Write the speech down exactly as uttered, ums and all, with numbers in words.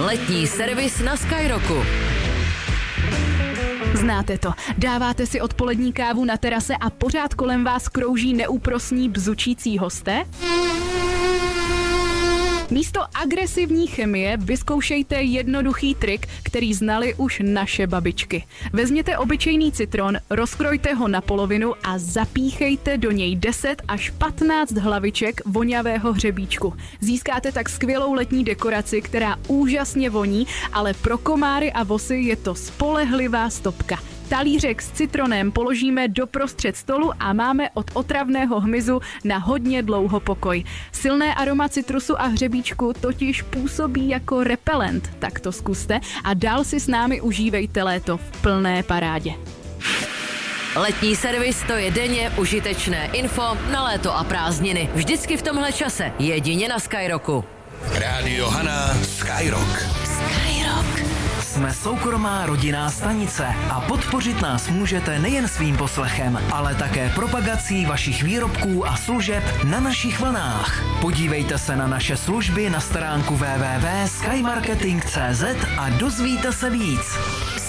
Letní servis na Skyrocku. Znáte to. Dáváte si odpolední kávu na terase a pořád kolem vás krouží neúprosní bzučící hosté? Místo agresivní chemie vyzkoušejte jednoduchý trik, který znali už naše babičky. Vezměte obyčejný citron, rozkrojte ho na polovinu a zapíchejte do něj deset až patnáct hlaviček vonavého hřebíčku. Získáte tak skvělou letní dekoraci, která úžasně voní, ale pro komáry a vosy je to spolehlivá stopka. Talířek s citronem položíme doprostřed stolu a máme od otravného hmyzu na hodně dlouho pokoj. Silné aroma citrusu a hřebíčku totiž působí jako repelent, tak to zkuste a dál si s námi užívejte léto v plné parádě. Letní servis, to je denně užitečné info na léto a prázdniny. Vždycky v tomhle čase, jedině na Skyrocku. Rádio Hana, Skyrock. Skyrock. Jsme soukromá rodinná stanice a podpořit nás můžete nejen svým poslechem, ale také propagací vašich výrobků a služeb na našich vlnách. Podívejte se na naše služby na stránku w w w tečka skymarketing tečka c z a dozvíte se víc.